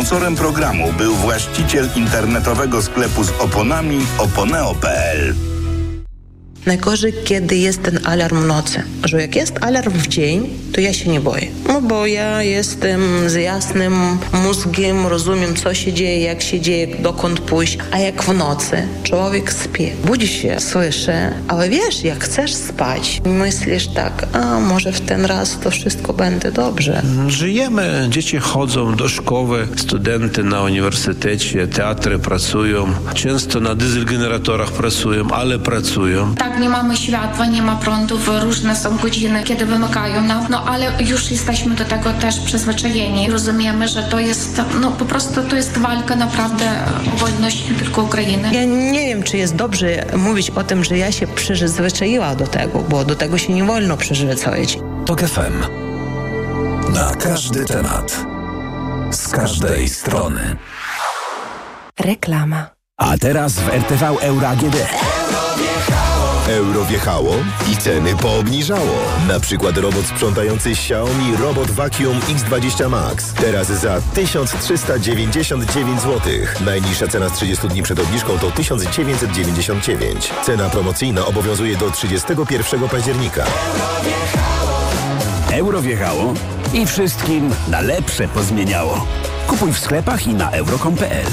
Sponsorem programu był właściciel internetowego sklepu z oponami oponeo.pl. Najgorzej, kiedy jest ten alarm w nocy. Że jak jest alarm w dzień, to ja się nie boję. No bo ja jestem z jasnym mózgiem, rozumiem, co się dzieje, jak się dzieje, dokąd pójść. A jak w nocy człowiek śpi, budzi się, słyszy, ale wiesz, jak chcesz spać, myślisz tak, a może w ten raz to wszystko będzie dobrze. Żyjemy, dzieci chodzą do szkoły, studenty na uniwersytecie, teatry pracują, często na dieselgeneratorach pracują, ale pracują. Tak, nie mamy światła, nie ma prądów, różne są godziny, kiedy wymykają nam, no ale już jesteśmy do tego też przyzwyczajeni. Rozumiemy, że to jest, no po prostu to jest walka naprawdę o wolność nie tylko Ukrainy. Ja nie wiem, czy jest dobrze mówić o tym, że ja się przyzwyczaiła do tego, bo do tego się nie wolno przyzwyczaić. TOK FM. Na każdy temat. Z każdej strony. Reklama. A teraz w RTV Euro AGD. Euro wjechało i ceny poobniżało. Na przykład robot sprzątający Xiaomi Robot Vacuum X20 Max. Teraz za 1399 zł. Najniższa cena z 30 dni przed obniżką to 1999. Cena promocyjna obowiązuje do 31 października. Euro wjechało i wszystkim na lepsze pozmieniało. Kupuj w sklepach i na euro.com.pl.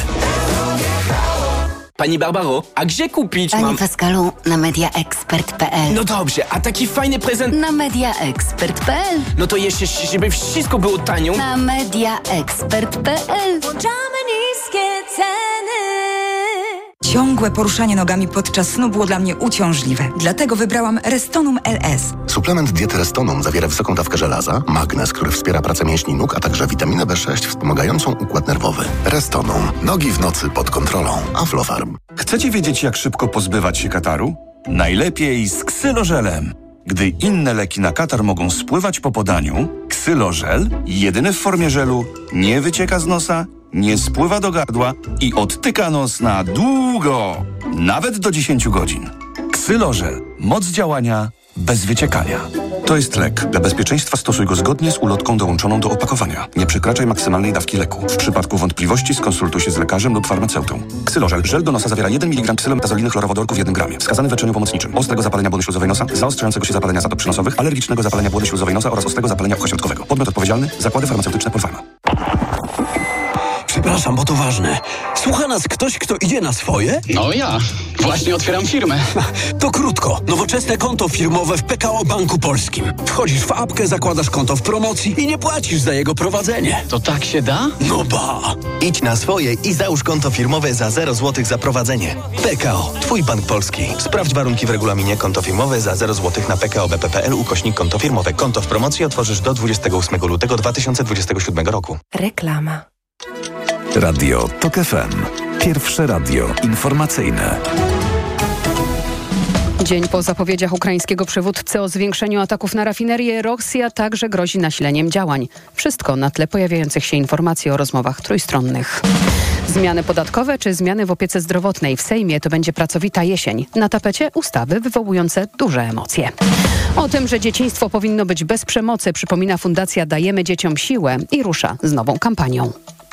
Pani Barbaro, a gdzie kupić Panie Pascalu, na mediaexpert.pl. No dobrze, a taki fajny prezent... Na mediaexpert.pl. No to jeszcze, żeby wszystko było tanio... Na mediaexpert.pl. Włączamy niskie ceny. Ciągłe poruszanie nogami podczas snu było dla mnie uciążliwe. Dlatego wybrałam Restonum LS. Suplement diety Restonum zawiera wysoką dawkę żelaza, magnez, który wspiera pracę mięśni nóg, a także witaminę B6 wspomagającą układ nerwowy. Restonum. Nogi w nocy pod kontrolą. Aflofarm. Chcecie wiedzieć, jak szybko pozbywać się kataru? Najlepiej z ksylożelem. Gdy inne leki na katar mogą spływać po podaniu, ksylożel, jedyny w formie żelu, nie wycieka z nosa, nie spływa do gardła i odtyka nos na długo, nawet do 10 godzin. Ksylożel. Moc działania bez wyciekania. To jest lek. Dla bezpieczeństwa stosuj go zgodnie z ulotką dołączoną do opakowania. Nie przekraczaj maksymalnej dawki leku. W przypadku wątpliwości skonsultuj się z lekarzem lub farmaceutą. Ksylożel. Żel do nosa zawiera 1 mg ksylometazoliny chlorowodorku w 1 gramie. Wskazany w leczeniu pomocniczym. Ostrego zapalenia błony śluzowej nosa, zaostrzającego się zapalenia zatop przynosowych, alergicznego zapalenia błony śluzowej nosa oraz ostrego zapalenia ucha środkowego. Podmiot odpowiedzialny. Zakłady farmaceutyczne Polpharma. Przepraszam, bo to ważne. Słucha nas ktoś, kto idzie na swoje? No ja. Właśnie otwieram firmę. To krótko. Nowoczesne konto firmowe w PKO Banku Polskim. Wchodzisz w apkę, zakładasz konto w promocji i nie płacisz za jego prowadzenie. To tak się da? No ba! Idź na swoje i załóż konto firmowe za 0 zł za prowadzenie. PKO. Twój Bank Polski. Sprawdź warunki w regulaminie. Konto firmowe za 0 zł na pkobp.pl/konto firmowe. Konto w promocji otworzysz do 28 lutego 2027 roku. Reklama. Radio TOK FM. Pierwsze radio informacyjne. Dzień po zapowiedziach ukraińskiego przywódcy o zwiększeniu ataków na rafinerię, Rosja także grozi nasileniem działań. Wszystko na tle pojawiających się informacji o rozmowach trójstronnych. Zmiany podatkowe czy zmiany w opiece zdrowotnej w Sejmie to będzie pracowita jesień. Na tapecie ustawy wywołujące duże emocje. O tym, że dzieciństwo powinno być bez przemocy, przypomina Fundacja Dajemy Dzieciom Siłę i rusza z nową kampanią.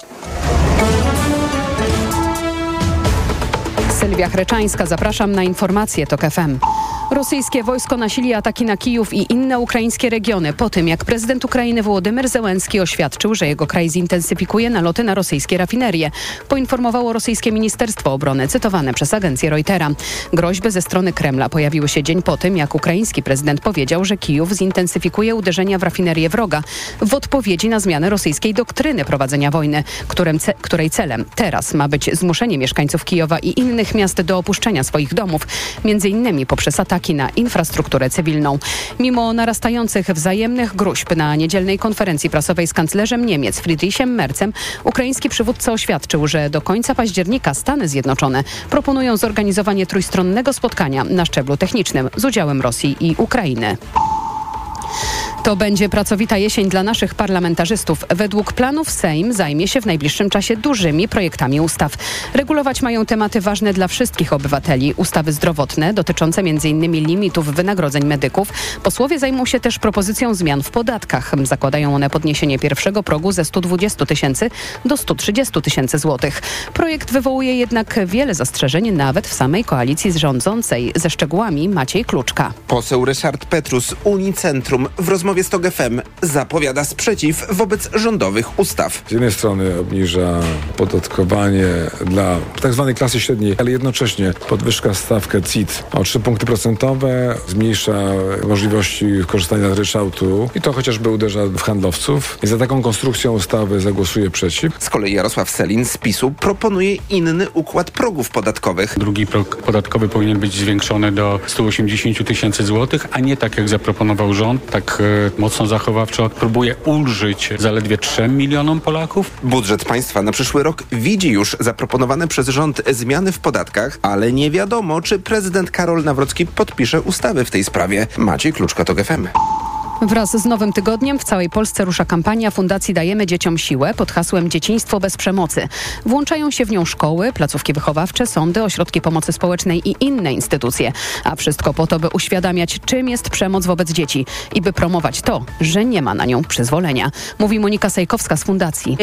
Sylwia Chreczańska, zapraszam na informacje TOK FM. Rosyjskie wojsko nasili ataki na Kijów i inne ukraińskie regiony po tym, jak prezydent Ukrainy Wołodymyr Zełenski oświadczył, że jego kraj zintensyfikuje naloty na rosyjskie rafinerie. Poinformowało rosyjskie Ministerstwo Obrony, cytowane przez agencję Reutera. Groźby ze strony Kremla pojawiły się dzień po tym, jak ukraiński prezydent powiedział, że Kijów zintensyfikuje uderzenia w rafinerię wroga w odpowiedzi na zmianę rosyjskiej doktryny prowadzenia wojny, której celem teraz ma być zmuszenie mieszkańców Kijowa i innych miast do opuszczenia swoich domów, m.in. poprzez ataki na infrastrukturę cywilną. Mimo narastających wzajemnych gróźb na niedzielnej konferencji prasowej z kanclerzem Niemiec Friedrichem Merzem, ukraiński przywódca oświadczył, że do końca października Stany Zjednoczone proponują zorganizowanie trójstronnego spotkania na szczeblu technicznym z udziałem Rosji i Ukrainy. To będzie pracowita jesień dla naszych parlamentarzystów. Według planów Sejm zajmie się w najbliższym czasie dużymi projektami ustaw. Regulować mają tematy ważne dla wszystkich obywateli. Ustawy zdrowotne dotyczące m.in. limitów wynagrodzeń medyków. Posłowie zajmą się też propozycją zmian w podatkach. Zakładają one podniesienie pierwszego progu ze 120 tysięcy do 130 tysięcy złotych. Projekt wywołuje jednak wiele zastrzeżeń nawet w samej koalicji rządzącej. Ze szczegółami Maciej Kluczka. Poseł Ryszard Petrus z Unii Centrum w rozmowie z TOG FM zapowiada sprzeciw wobec rządowych ustaw. Z jednej strony obniża podatkowanie dla tzw. klasy średniej, ale jednocześnie podwyżka stawkę CIT o 3 punkty procentowe, zmniejsza możliwości korzystania z ryczałtu i to chociażby uderza w handlowców. I za taką konstrukcją ustawy zagłosuje przeciw. Z kolei Jarosław Sellin z PiS-u proponuje inny układ progów podatkowych. Drugi próg podatkowy powinien być zwiększony do 180 tysięcy złotych, a nie tak jak zaproponował rząd, tak mocno zachowawczo próbuje ulżyć zaledwie 3 milionom Polaków. Budżet państwa na przyszły rok widzi już zaproponowane przez rząd zmiany w podatkach, ale nie wiadomo, czy prezydent Karol Nawrocki podpisze ustawy w tej sprawie. Maciej Kluczka, TOG FM. Wraz z Nowym Tygodniem w całej Polsce rusza kampania Fundacji Dajemy Dzieciom Siłę pod hasłem Dzieciństwo bez przemocy. Włączają się w nią szkoły, placówki wychowawcze, sądy, ośrodki pomocy społecznej i inne instytucje. A wszystko po to, by uświadamiać, czym jest przemoc wobec dzieci i by promować to, że nie ma na nią przyzwolenia. Mówi Monika Sejkowska z Fundacji.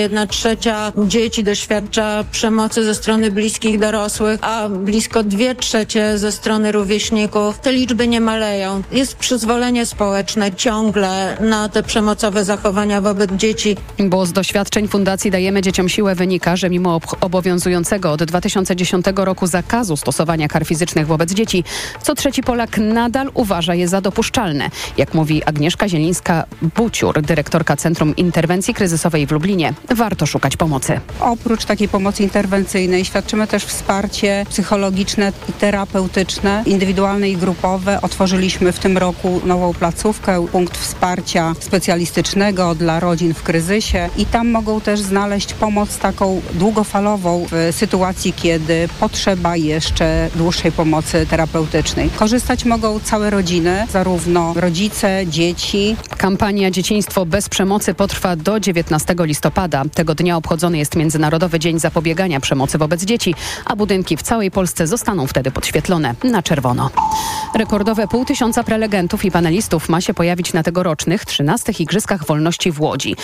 1/3 dzieci doświadcza przemocy ze strony bliskich dorosłych, a blisko 2/3 ze strony rówieśników. Te liczby nie maleją. Jest przyzwolenie społeczne ciągle na te przemocowe zachowania wobec dzieci. Bo z doświadczeń Fundacji Dajemy Dzieciom Siłę wynika, że mimo obowiązującego od 2010 roku zakazu stosowania kar fizycznych wobec dzieci, co trzeci Polak nadal uważa je za dopuszczalne. Jak mówi Agnieszka Zielińska-Buciur, dyrektorka Centrum Interwencji Kryzysowej w Lublinie, warto szukać pomocy. Oprócz takiej pomocy interwencyjnej świadczymy też wsparcie psychologiczne i terapeutyczne, indywidualne i grupowe. Otworzyliśmy w tym roku nową placówkę, punkt wsparcia specjalistycznego dla rodzin w kryzysie i tam mogą też znaleźć pomoc taką długofalową w sytuacji, kiedy potrzeba jeszcze dłuższej pomocy terapeutycznej. Korzystać mogą całe rodziny, zarówno rodzice, dzieci. Kampania Dzieciństwo bez przemocy potrwa do 19 listopada. Tego dnia obchodzony jest Międzynarodowy Dzień Zapobiegania Przemocy wobec Dzieci, a budynki w całej Polsce zostaną wtedy podświetlone na czerwono. Rekordowe 500 prelegentów i panelistów ma się pojawić na tegorocznych 13 Igrzyskach Wolności w Łodzi.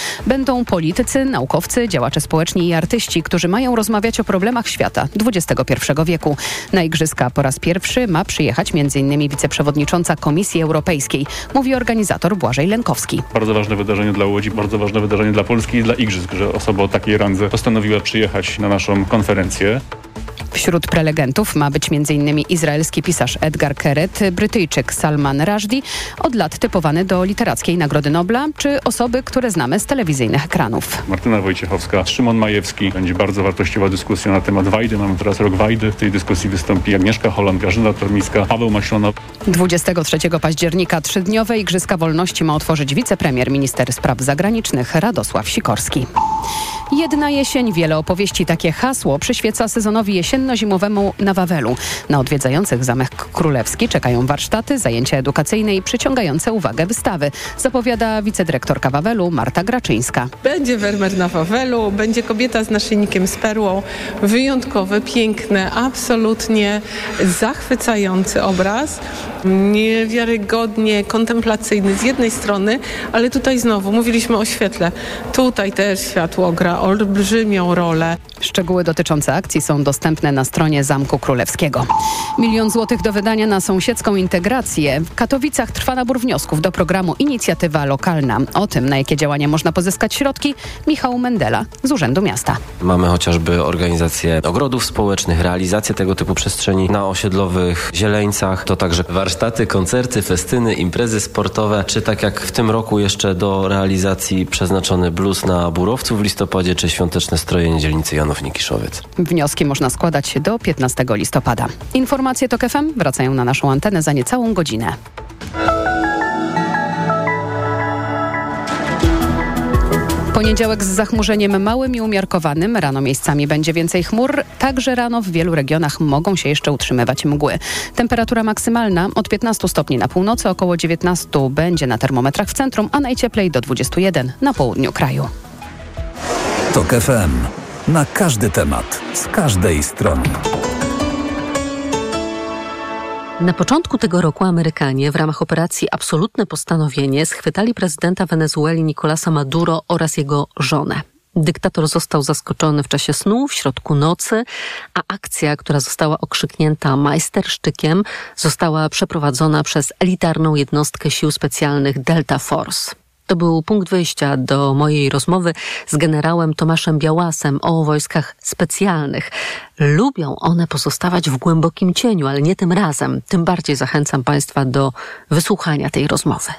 Będą politycy, naukowcy, działacze społeczni i artyści, którzy mają rozmawiać o problemach świata XXI wieku. Na Igrzyska po raz pierwszy ma przyjechać m.in. wiceprzewodnicząca Komisji Europejskiej, mówi organizator Błażej Lenkowski. Bardzo ważne wydarzenie dla Łodzi, bardzo ważne wydarzenie dla Polski i dla Igrzysk, że osoba o takiej randze postanowiła przyjechać na naszą konferencję. Wśród prelegentów ma być m.in. izraelski pisarz Edgar Keret, Brytyjczyk Salman Rushdie, od lat typowany do Literackiej Nagrody Nobla, czy osoby, które znamy z telewizyjnych ekranów. Martyna Wojciechowska, Szymon Majewski. Będzie bardzo wartościowa dyskusja na temat Wajdy. Mamy teraz rok Wajdy. W tej dyskusji wystąpi Agnieszka Holland, Grażyna Tormiska, Paweł Maślona. 23 października 3-dniowe Igrzyska Wolności ma otworzyć wicepremier, minister spraw zagranicznych Radosław Sikorski. Jedna jesień, wiele opowieści. Takie hasło przyświeca sezonowi jesienno-zimowemu na Wawelu. Na odwiedzających Zamek Królewski czekają warsztaty, zajęcia edukacyjne i przyciągające uwagę wystawy, zapowiada wicedyrektorka Wawelu Marta Graczyńska. Będzie Wermer na Wawelu, będzie kobieta z naszyjnikiem z perłą. Wyjątkowy, piękny, absolutnie zachwycający obraz. Niewiarygodnie kontemplacyjny z jednej strony, ale tutaj znowu mówiliśmy o świetle. Tutaj też światło gra olbrzymią rolę. Szczegóły dotyczące akcji są dostępne na stronie Zamku Królewskiego. 1 000 000 złotych do wydania na sąsiedzką integrację. W Katowicach trwa nabór wniosków do programu Inicjatywa Lokalna. O tym, na jakie działania można pozyskać środki, Michał Mendela z Urzędu Miasta. Mamy chociażby organizację ogrodów społecznych, realizację tego typu przestrzeni na osiedlowych zieleńcach. To także warsztaty, koncerty, festyny, imprezy sportowe, czy tak jak w tym roku jeszcze do realizacji przeznaczony blues na Burowcu w listopadzie, czy świąteczne strojenie dzielnicy Janów-Nikiszowiec. Wnioski można składać do 15 listopada. Informacje TOK FM wracają na naszą antenę za niecałą godzinę. Poniedziałek z zachmurzeniem małym i umiarkowanym. Rano miejscami będzie więcej chmur. Także rano w wielu regionach mogą się jeszcze utrzymywać mgły. Temperatura maksymalna od 15 stopni na północy, około 19 będzie na termometrach w centrum, a najcieplej do 21 na południu kraju. TOK FM. Na każdy temat, z każdej strony. Na początku tego roku Amerykanie w ramach operacji Absolutne Postanowienie schwytali prezydenta Wenezueli Nicolasa Maduro oraz jego żonę. Dyktator został zaskoczony w czasie snu, w środku nocy, a akcja, która została okrzyknięta majstersztykiem, została przeprowadzona przez elitarną jednostkę sił specjalnych Delta Force. To był punkt wyjścia do mojej rozmowy z generałem Tomaszem Białasem o wojskach specjalnych. Lubią one pozostawać w głębokim cieniu, ale nie tym razem. Tym bardziej zachęcam Państwa do wysłuchania tej rozmowy.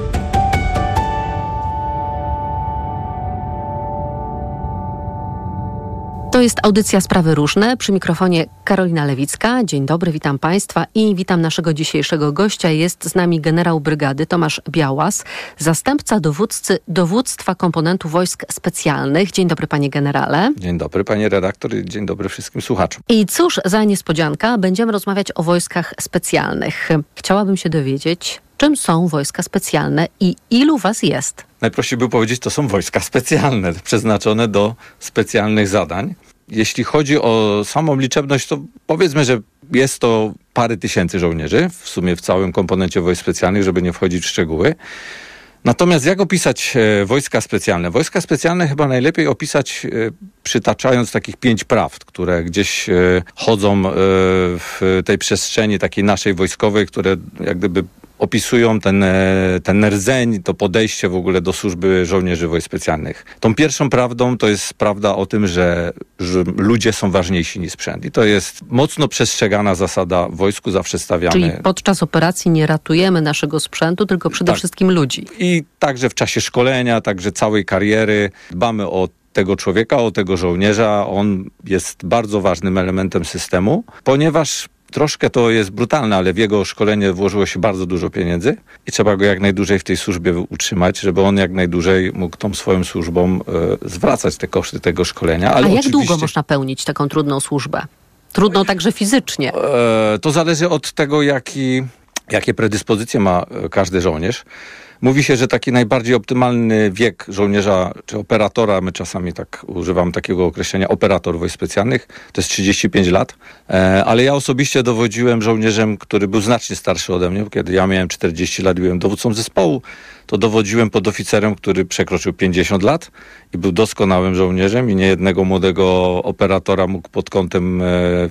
To jest audycja Sprawy Różne. Przy mikrofonie Karolina Lewicka. Dzień dobry, witam Państwa i witam naszego dzisiejszego gościa. Jest z nami generał brygady Tomasz Białas, zastępca dowódcy Dowództwa Komponentu Wojsk Specjalnych. Dzień dobry, panie generale. Dzień dobry, panie redaktor i dzień dobry wszystkim słuchaczom. I cóż za niespodzianka, będziemy rozmawiać o wojskach specjalnych. Chciałabym się dowiedzieć, czym są wojska specjalne i ilu was jest? Najprościej by powiedzieć, to są wojska specjalne, przeznaczone do specjalnych zadań. Jeśli chodzi o samą liczebność, to powiedzmy, że jest to parę tysięcy żołnierzy, w sumie w całym komponencie wojsk specjalnych, żeby nie wchodzić w szczegóły. Natomiast jak opisać wojska specjalne? Wojska specjalne chyba najlepiej opisać przytaczając takich 5 prawd, które gdzieś chodzą w tej przestrzeni takiej naszej wojskowej, które jak gdyby opisują ten rdzeń, to podejście w ogóle do służby żołnierzy wojsk specjalnych. Tą pierwszą prawdą to jest prawda o tym, że ludzie są ważniejsi niż sprzęt. I to jest mocno przestrzegana zasada w wojsku, zawsze stawiane. Czyli podczas operacji nie ratujemy naszego sprzętu, tylko przede wszystkim ludzi. I także w czasie szkolenia, także całej kariery dbamy o tego człowieka, o tego żołnierza. On jest bardzo ważnym elementem systemu, ponieważ troszkę to jest brutalne, ale w jego szkolenie włożyło się bardzo dużo pieniędzy i trzeba go jak najdłużej w tej służbie utrzymać, żeby on jak najdłużej mógł tą swoją służbą zwracać te koszty tego szkolenia. Ale a jak długo można pełnić taką trudną służbę? Trudną także fizycznie. To zależy od tego, jakie predyspozycje ma każdy żołnierz. Mówi się, że taki najbardziej optymalny wiek żołnierza czy operatora, my czasami tak używamy takiego określenia, operator wojsk specjalnych, to jest 35 lat. Ale ja osobiście dowodziłem żołnierzem, który był znacznie starszy ode mnie. Kiedy ja miałem 40 lat i byłem dowódcą zespołu, to dowodziłem podoficerem, który przekroczył 50 lat i był doskonałym żołnierzem i niejednego młodego operatora mógł pod kątem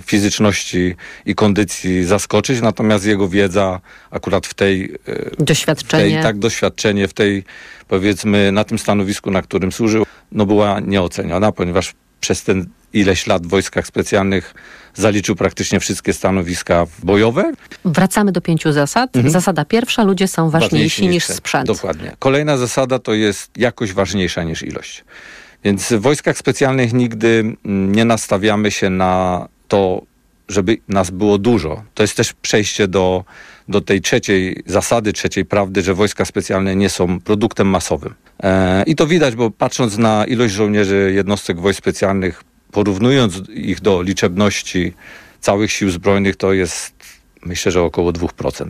fizyczności i kondycji zaskoczyć. Natomiast jego wiedza akurat w tej... Doświadczenie w tej, powiedzmy, na tym stanowisku, na którym służył, była nieoceniona, ponieważ przez ten ileś lat w wojskach specjalnych zaliczył praktycznie wszystkie stanowiska bojowe. Wracamy do 5 zasad. Zasada pierwsza, ludzie są ważniejsi niż sprzęt. Dokładnie. Kolejna zasada to jest jakość ważniejsza niż ilość. Więc w wojskach specjalnych nigdy nie nastawiamy się na to, żeby nas było dużo. To jest też przejście do tej trzeciej zasady, trzeciej prawdy, że wojska specjalne nie są produktem masowym. I to widać, bo patrząc na ilość żołnierzy jednostek wojsk specjalnych, porównując ich do liczebności całych sił zbrojnych, to jest, myślę, że około 2%.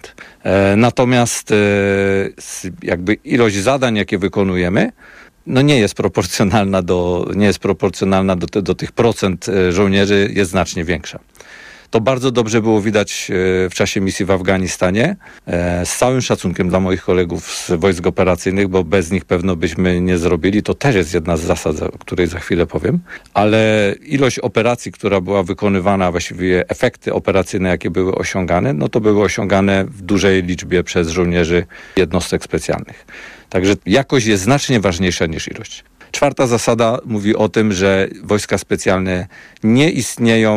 Natomiast jakby ilość zadań, jakie wykonujemy, nie jest proporcjonalna do tych procent żołnierzy, jest znacznie większa. To bardzo dobrze było widać w czasie misji w Afganistanie. Z całym szacunkiem dla moich kolegów z wojsk operacyjnych, bo bez nich pewno byśmy nie zrobili. To też jest jedna z zasad, o której za chwilę powiem. Ale ilość operacji, która była wykonywana, właściwie efekty operacyjne, jakie były osiągane, to były osiągane w dużej liczbie przez żołnierzy jednostek specjalnych. Także jakość jest znacznie ważniejsza niż ilość. 4. zasada mówi o tym, że wojska specjalne nie istnieją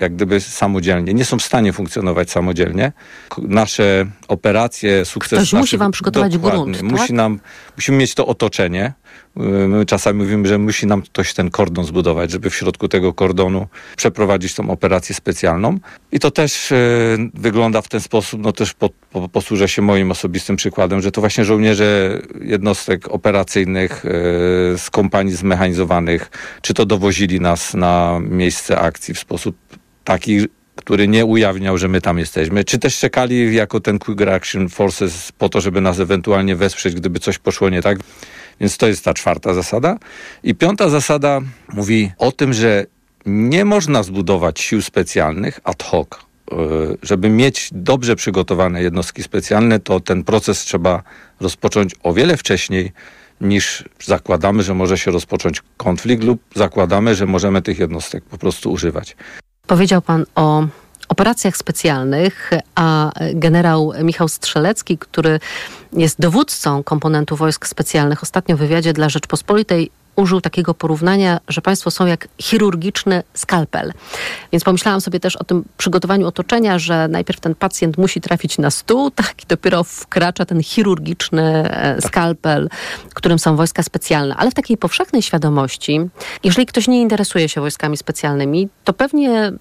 jak gdyby samodzielnie, nie są w stanie funkcjonować samodzielnie. Nasze operacje, sukces... Ktoś musi wam przygotować grunt, tak? Musimy mieć to otoczenie. My czasami mówimy, że musi nam ktoś ten kordon zbudować, żeby w środku tego kordonu przeprowadzić tą operację specjalną. I to też wygląda w ten sposób, no też posłużę się moim osobistym przykładem, że to właśnie żołnierze jednostek operacyjnych z kompanii zmechanizowanych, czy to dowozili nas na miejsce akcji w sposób taki, który nie ujawniał, że my tam jesteśmy, czy też czekali jako ten Quick Reaction Forces po to, żeby nas ewentualnie wesprzeć, gdyby coś poszło nie tak. Więc to jest ta 4. zasada. I 5. zasada mówi o tym, że nie można zbudować sił specjalnych ad hoc. Żeby mieć dobrze przygotowane jednostki specjalne, to ten proces trzeba rozpocząć o wiele wcześniej, niż zakładamy, że może się rozpocząć konflikt lub zakładamy, że możemy tych jednostek po prostu używać. Powiedział pan o operacjach specjalnych, a generał Michał Strzelecki, który jest dowódcą komponentu wojsk specjalnych, ostatnio w wywiadzie dla Rzeczpospolitej użył takiego porównania, że państwo są jak chirurgiczny skalpel. Więc pomyślałam sobie też o tym przygotowaniu otoczenia, że najpierw ten pacjent musi trafić na stół, tak, i dopiero wkracza ten chirurgiczny skalpel, którym są wojska specjalne. Ale w takiej powszechnej świadomości, jeżeli ktoś nie interesuje się wojskami specjalnymi, to pewnie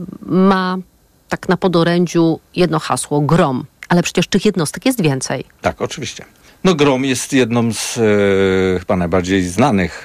ma tak na podorędziu jedno hasło: GROM. Ale przecież tych jednostek jest więcej. Tak, oczywiście. No GROM jest jedną z chyba najbardziej znanych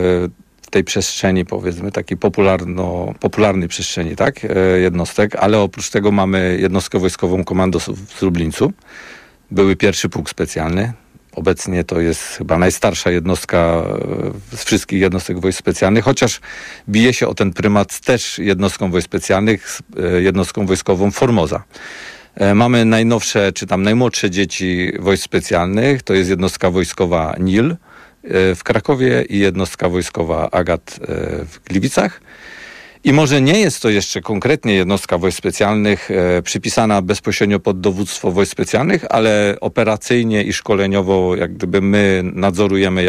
w tej przestrzeni, powiedzmy, takiej popularnej przestrzeni, tak, jednostek, ale oprócz tego mamy jednostkę wojskową komandosów z Lublińcu. Były pierwszy pułk specjalny. Obecnie to jest chyba najstarsza jednostka z wszystkich jednostek wojsk specjalnych, chociaż bije się o ten prymat też jednostką wojsk specjalnych, jednostką wojskową Formosa. Mamy najnowsze, czy tam najmłodsze dzieci wojsk specjalnych, to jest jednostka wojskowa NIL w Krakowie i jednostka wojskowa AGAT w Gliwicach. I może nie jest to jeszcze konkretnie jednostka wojsk specjalnych przypisana bezpośrednio pod dowództwo wojsk specjalnych, ale operacyjnie i szkoleniowo jak gdyby my nadzorujemy,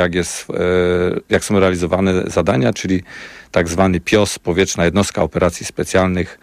jak są realizowane zadania, czyli tak zwany PIOS, Powietrzna Jednostka Operacji Specjalnych,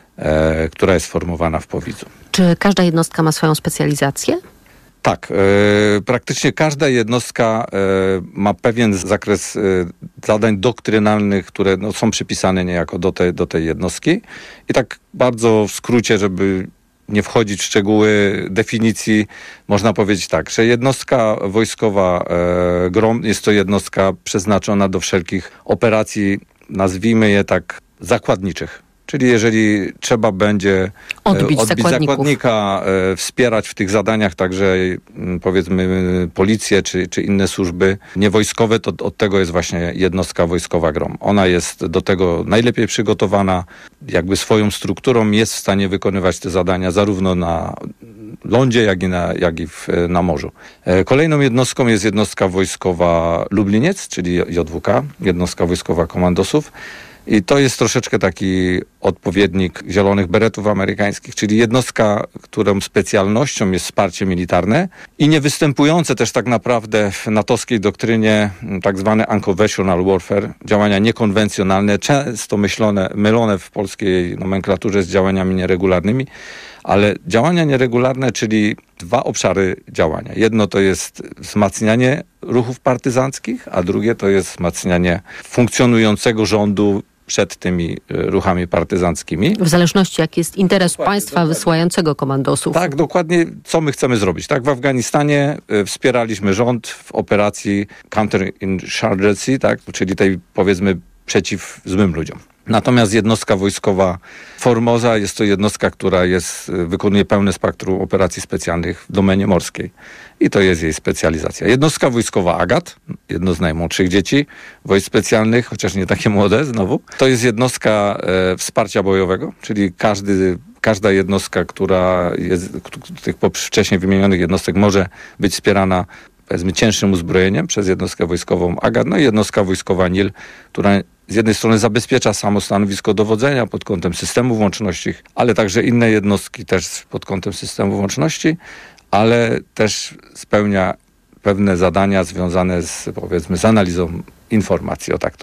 która jest formowana w Powidzu. Czy każda jednostka ma swoją specjalizację? Tak, praktycznie każda jednostka ma pewien zakres zadań doktrynalnych, które są przypisane niejako do tej jednostki. I tak bardzo w skrócie, żeby nie wchodzić w szczegóły definicji, można powiedzieć tak, że jednostka wojskowa GROM jest to jednostka przeznaczona do wszelkich operacji, nazwijmy je tak, zakładniczych. Czyli jeżeli trzeba będzie odbić zakładnika, wspierać w tych zadaniach także powiedzmy policję czy inne służby niewojskowe, to od tego jest właśnie jednostka wojskowa GROM. Ona jest do tego najlepiej przygotowana, jakby swoją strukturą jest w stanie wykonywać te zadania zarówno na lądzie, jak i na morzu. Kolejną jednostką jest jednostka wojskowa Lubliniec, czyli JWK, jednostka wojskowa komandosów. I to jest troszeczkę taki odpowiednik Zielonych Beretów amerykańskich, czyli jednostka, którą specjalnością jest wsparcie militarne i nie występujące też tak naprawdę w natowskiej doktrynie tak zwane unconventional warfare, działania niekonwencjonalne, często mylone w polskiej nomenklaturze z działaniami nieregularnymi, ale działania nieregularne, czyli 2 obszary działania. Jedno to jest wzmacnianie ruchów partyzanckich, a drugie to jest wzmacnianie funkcjonującego rządu przed tymi ruchami partyzanckimi. W zależności jaki jest interes państwa wysyłającego komandosów. Tak, dokładnie co my chcemy zrobić. Tak, w Afganistanie wspieraliśmy rząd w operacji counterinsurgency, tak, czyli tej powiedzmy przeciw złym ludziom. Natomiast jednostka wojskowa Formosa jest to jednostka, która wykonuje pełne spektrum operacji specjalnych w domenie morskiej. I to jest jej specjalizacja. Jednostka wojskowa AGAT, jedno z najmłodszych dzieci wojsk specjalnych, chociaż nie takie młode znowu. To jest jednostka wsparcia bojowego, czyli każda jednostka, która jest tych wcześniej wymienionych jednostek może być wspierana powiedzmy cięższym uzbrojeniem przez jednostkę wojskową AGAT, no i jednostka wojskowa NIL, która z jednej strony zabezpiecza samo stanowisko dowodzenia pod kątem systemów łączności, ale także inne jednostki też pod kątem systemów łączności, ale też spełnia pewne zadania związane z, powiedzmy, z analizą informacji, o tak to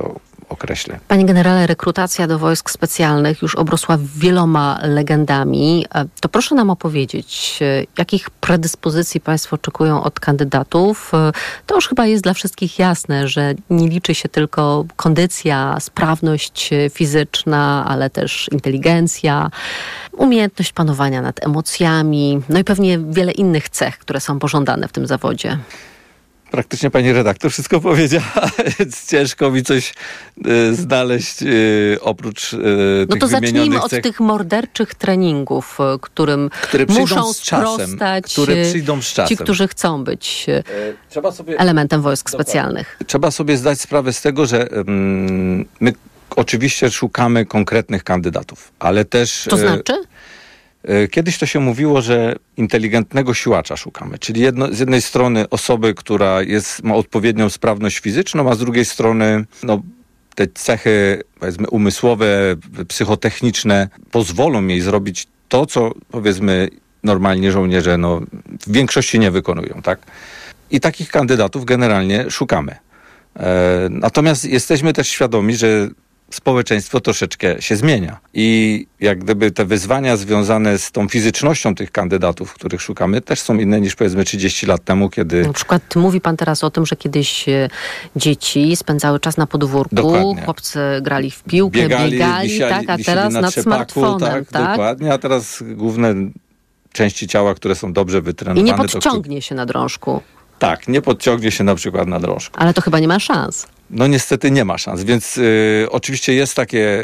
określę. Panie generale, rekrutacja do wojsk specjalnych już obrosła wieloma legendami. To proszę nam opowiedzieć, jakich predyspozycji państwo oczekują od kandydatów? To już chyba jest dla wszystkich jasne, że nie liczy się tylko kondycja, sprawność fizyczna, ale też inteligencja, umiejętność panowania nad emocjami, no i pewnie wiele innych cech, które są pożądane w tym zawodzie. Praktycznie pani redaktor wszystko powiedziała, więc ciężko mi coś znaleźć oprócz tych wymienionych cech. No to zacznijmy od tych morderczych treningów, które muszą sprostać które przyjdą z czasem. Ci, którzy chcą być elementem wojsk specjalnych. Trzeba sobie zdać sprawę z tego, że my oczywiście szukamy konkretnych kandydatów, ale też... To znaczy? Kiedyś to się mówiło, że inteligentnego siłacza szukamy, czyli z jednej strony osoby, która ma odpowiednią sprawność fizyczną, a z drugiej strony te cechy, powiedzmy, umysłowe, psychotechniczne pozwolą jej zrobić to, co, powiedzmy, normalnie żołnierze w większości nie wykonują, tak? I takich kandydatów generalnie szukamy. Natomiast jesteśmy też świadomi, że społeczeństwo troszeczkę się zmienia i jak gdyby te wyzwania związane z tą fizycznością tych kandydatów, których szukamy, też są inne niż, powiedzmy, 30 lat temu, kiedy... Na przykład mówi pan teraz o tym, że kiedyś dzieci spędzały czas na podwórku, dokładnie. Chłopcy grali w piłkę, biegali, tak, a teraz nad smartfonem, tak? Dokładnie, a teraz główne części ciała, które są dobrze wytrenowane... I nie podciągnie się na drążku. Tak, nie podciągnie się na przykład na drążku. Ale to chyba nie ma szans. No niestety nie ma szans, więc oczywiście jest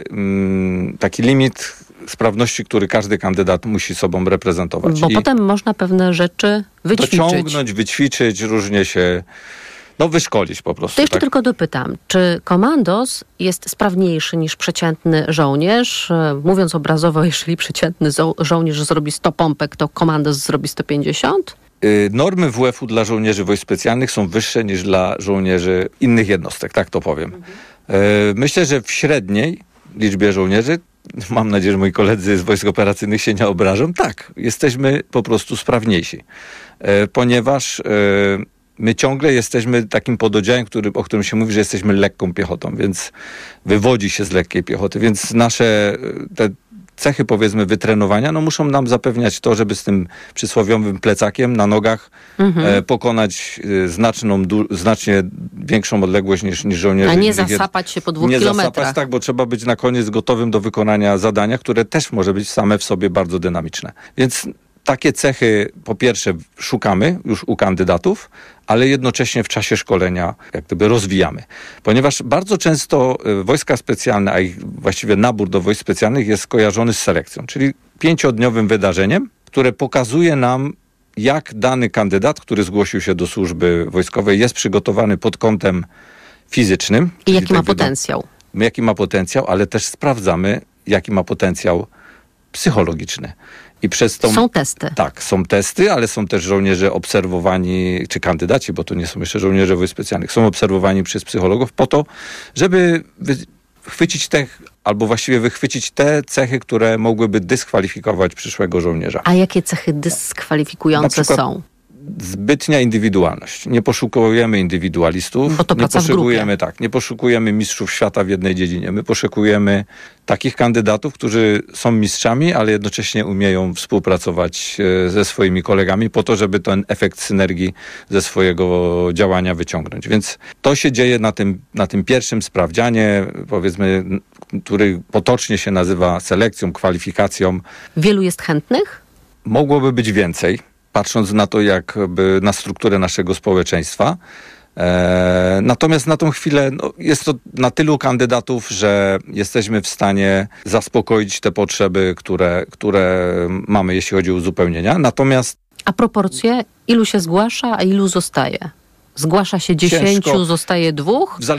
taki limit sprawności, który każdy kandydat musi sobą reprezentować. Bo potem można pewne rzeczy wyćwiczyć. Dociągnąć, wyćwiczyć, różnie się wyszkolić po prostu. To jeszcze tylko dopytam, czy komandos jest sprawniejszy niż przeciętny żołnierz? Mówiąc obrazowo, jeżeli przeciętny żołnierz zrobi 100 pompek, to komandos zrobi 150? Normy WF-u dla żołnierzy wojsk specjalnych są wyższe niż dla żołnierzy innych jednostek, tak to powiem. Myślę, że w średniej liczbie żołnierzy, mam nadzieję, że moi koledzy z wojsk operacyjnych się nie obrażą, tak, jesteśmy po prostu sprawniejsi. Ponieważ my ciągle jesteśmy takim pododdziałem, o którym się mówi, że jesteśmy lekką piechotą, więc wywodzi się z lekkiej piechoty, więc nasze te cechy, powiedzmy, wytrenowania, muszą nam zapewniać to, żeby z tym przysłowiowym plecakiem na nogach pokonać znacznie większą odległość niż żołnierze. A nie zasapać się po 2 kilometrach. Nie zasapać, tak, bo trzeba być na koniec gotowym do wykonania zadania, które też może być same w sobie bardzo dynamiczne. Więc takie cechy, po pierwsze, szukamy już u kandydatów, ale jednocześnie w czasie szkolenia jak gdyby rozwijamy. Ponieważ bardzo często wojska specjalne, a ich właściwie nabór do wojsk specjalnych jest skojarzony z selekcją, czyli 5-dniowym wydarzeniem, które pokazuje nam, jak dany kandydat, który zgłosił się do służby wojskowej, jest przygotowany pod kątem fizycznym. I jaki ma potencjał. Jaki ma potencjał, ale też sprawdzamy, jaki ma potencjał psychologiczny. I są testy. Tak, są testy, ale są też żołnierze obserwowani, czy kandydaci, bo to nie są jeszcze żołnierze wojsk specjalnych, są obserwowani przez psychologów po to, żeby wychwycić te cechy, które mogłyby dyskwalifikować przyszłego żołnierza. A jakie cechy dyskwalifikujące są? Zbytnia indywidualność. Nie poszukujemy indywidualistów. Bo to praca w grupie. Nie poszukujemy mistrzów świata w jednej dziedzinie. My poszukujemy takich kandydatów, którzy są mistrzami, ale jednocześnie umieją współpracować ze swoimi kolegami po to, żeby ten efekt synergii ze swojego działania wyciągnąć. Więc to się dzieje na tym pierwszym sprawdzianie, powiedzmy, który potocznie się nazywa selekcją, kwalifikacją. Wielu jest chętnych? Mogłoby być więcej, patrząc na to, na strukturę naszego społeczeństwa. Natomiast na tą chwilę jest to na tylu kandydatów, że jesteśmy w stanie zaspokoić te potrzeby, które mamy, jeśli chodzi o uzupełnienia. Natomiast... A proporcje? Ilu się zgłasza, a ilu zostaje? Zgłasza się 10, zostaje 2?